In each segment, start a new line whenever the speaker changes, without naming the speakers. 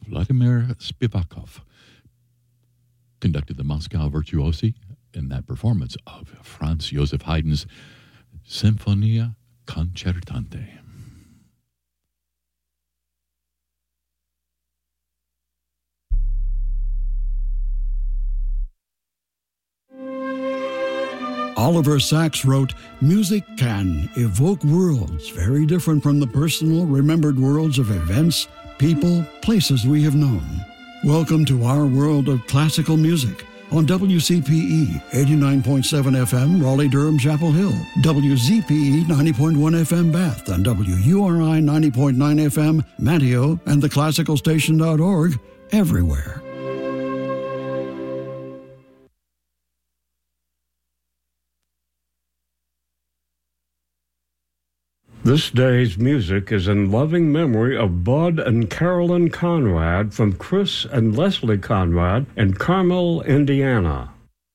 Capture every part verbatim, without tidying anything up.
Vladimir Spivakov conducted the Moscow Virtuosi in that performance of Franz Joseph Haydn's Sinfonia Concertante.
Oliver Sacks wrote, "Music can evoke worlds very different from the personal, remembered worlds of events, people, places we have known." Welcome to our world of classical music on W C P E eighty-nine point seven F M, Raleigh-Durham, Chapel Hill, W Z P E ninety point one F M, Bath, and W U R I ninety point nine F M, Manteo, and the classical station dot org, everywhere.
This day's music is in loving memory of Bud and Carolyn Conrad from Chris and Leslie Conrad in Carmel, Indiana.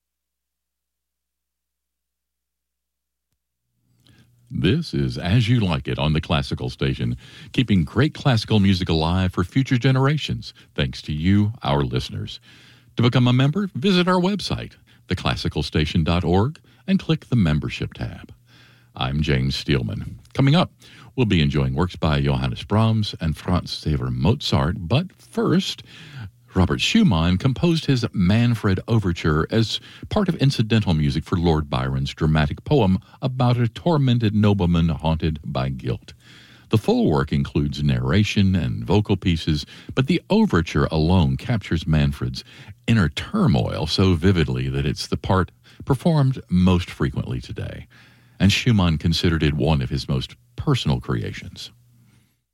This is As You Like It on the Classical Station, keeping great classical music alive for future generations, thanks to you, our listeners. To become a member, visit our website, the classical station dot org, and click the Membership tab. I'm James Steelman. Coming up, we'll be enjoying works by Johannes Brahms and Franz Xaver Mozart, but first, Robert Schumann composed his Manfred Overture as part of incidental music for Lord Byron's dramatic poem about a tormented nobleman haunted by guilt. The full work includes narration and vocal pieces, but the overture alone captures Manfred's inner turmoil so vividly that it's the part performed most frequently today. And Schumann considered it one of his most personal creations.